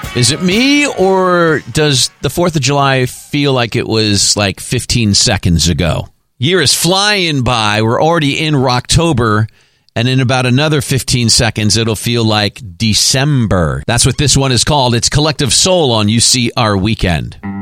Is it me, or does the 4th of July feel like it was like 15 seconds ago? Year is flying by. We're already in Rocktober, and in about another 15 seconds, it'll feel like December. That's what this one is called. It's Collective Soul on UCR Weekend.